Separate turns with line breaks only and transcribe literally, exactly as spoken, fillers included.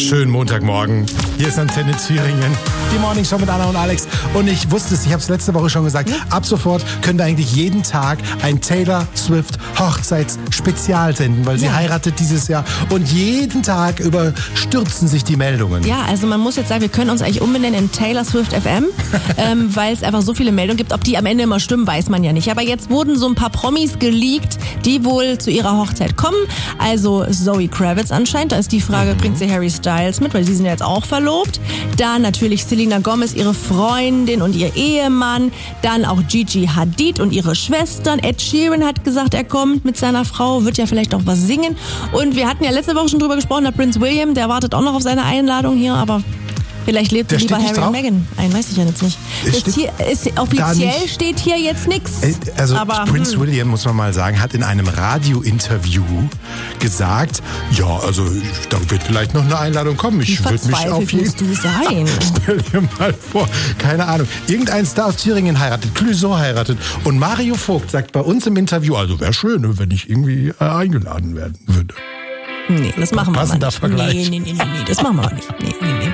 Schönen Montagmorgen. Hier ist Antenne Thüringen. Die Morning Show mit Anna und Alex. Und ich wusste es, ich habe es letzte Woche schon gesagt, ja. Ab sofort können wir eigentlich jeden Tag ein Taylor Swift Hochzeitsspezial senden, weil sie ja. heiratet dieses Jahr. Und jeden Tag überstürzen sich die Meldungen.
Ja, also man muss jetzt sagen, wir können uns eigentlich umbenennen in Taylor Swift F M, ähm, weil es einfach so viele Meldungen gibt. Ob die am Ende immer stimmen, weiß man ja nicht. Aber jetzt wurden so ein paar Promis geleakt, die wohl zu ihrer Hochzeit kommen. Also Zoe Kravitz anscheinend. Da ist die Frage, mhm. bringt sie Harry Styles mit, weil die sind ja jetzt auch verlobt. Dann natürlich Selena Gomez, ihre Freundin und ihr Ehemann. Dann auch Gigi Hadid und ihre Schwestern. Ed Sheeran hat gesagt, er kommt mit seiner Frau, wird ja vielleicht auch was singen. Und wir hatten ja letzte Woche schon drüber gesprochen, der Prince William, der wartet auch noch auf seine Einladung hier, aber vielleicht lebt
der
lieber Harry
drauf?
und Meghan ein, weiß ich ja jetzt nicht. Das hier ist, offiziell steht hier jetzt nichts.
Also
aber,
Prince
hm.
William, muss man mal sagen, hat in einem Radiointerview gesagt, ja, also da wird vielleicht noch eine Einladung kommen. Ich würde mich auf jeden
musst du sein.
Stell dir mal vor, keine Ahnung, irgendein Star aus Thüringen heiratet, Clouseau heiratet und Mario Vogt sagt bei uns im Interview, also wäre schön, wenn ich irgendwie äh, eingeladen werden würde.
Nee, das machen wir
Passender
nicht.
Vergleich.
Nee, nee, nee, nee, nee, das machen wir nicht. Nee, nee, nee.